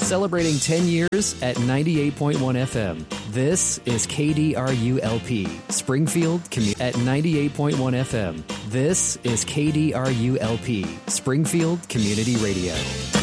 Celebrating 10 years at 98.1 FM. This is KDRU-LP, Springfield at 98.1 FM. This is KDRU-LP, Springfield Community Radio.